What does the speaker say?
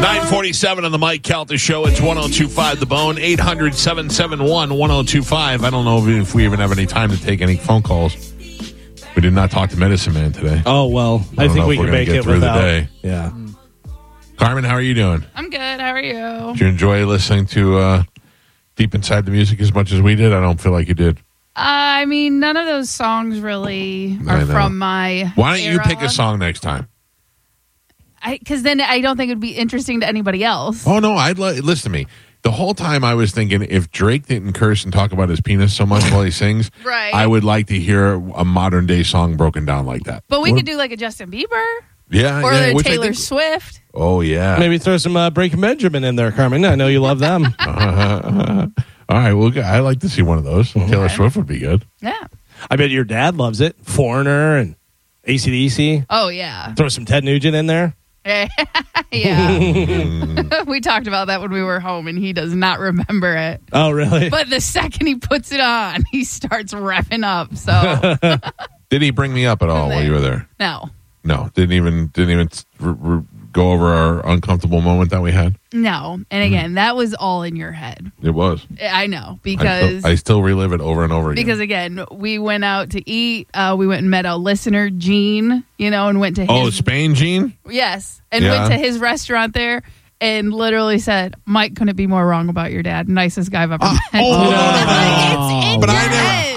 9:47 on the Mike Calta Show. It's 102.5 The Bone, 800-771-1025. I don't know if we even have any time to take any phone calls. We did not talk to Medicine Man today. Oh, well, I think we can make it through without. the day. Yeah. Carmen, how are you doing? I'm good. How are you? Did you enjoy listening to Deep Inside the Music as much as we did? I don't feel like you did. I mean, none of those songs really are from my Why don't you era. pick a song next time? Because then I don't think it would be interesting to anybody else. Oh, no, listen to me. The whole time I was thinking if Drake didn't curse and talk about his penis so much while he sings, Right. I would like to hear a modern day song broken down like that. But we could do like a Justin Bieber Yeah, or yeah, a which I Taylor think- Swift. Oh, yeah. Maybe throw some Breaking Benjamin in there, Carmen. I know you love them. All right, well, I like to see one of those. Taylor Swift would be good. Yeah. I bet your dad loves it. Foreigner and AC/DC. Oh, yeah. Throw some Ted Nugent in there. Yeah. We talked about that when we were home, and he does not remember it. Oh, really? But the second he puts it on, he starts revving up. So, Did he bring me up at all while you were there? no. No, didn't even go over our uncomfortable moment that we had. No. And again, that was all in your head. It was. I know, because... I still relive it over and over again. Because again, we went out to eat. We went and met a listener, Gene, and went to his... Oh, Spain, Gene? Yes. And Yeah. went to his restaurant there and literally said, Mike couldn't be more wrong about your dad. Nicest guy I've ever met. Oh, It's in but your I never. head.